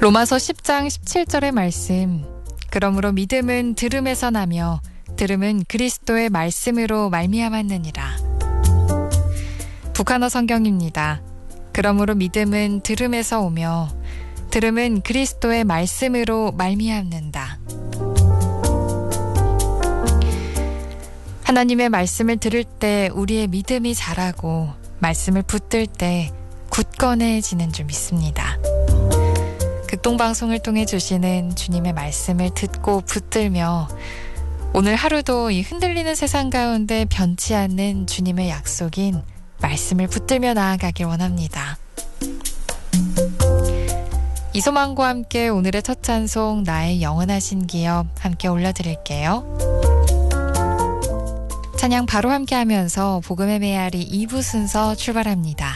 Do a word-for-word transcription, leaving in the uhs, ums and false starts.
로마서 십 장 십칠 절의 말씀. 그러므로 믿음은 들음에서 나며 들음은 그리스도의 말씀으로 말미암았느니라. 북한어 성경입니다. 그러므로 믿음은 들음에서 오며 들음은 그리스도의 말씀으로 말미암는다. 하나님의 말씀을 들을 때 우리의 믿음이 자라고 말씀을 붙들 때 굳건해지는 줄 믿습니다. 극동방송을 통해 주시는 주님의 말씀을 듣고 붙들며 오늘 하루도 이 흔들리는 세상 가운데 변치 않는 주님의 약속인 말씀을 붙들며 나아가길 원합니다. 이소망과 함께 오늘의 첫 찬송 나의 영원하신 기업 함께 올려드릴게요. 찬양 바로 함께 하면서 복음의 메아리 이 부 순서 출발합니다.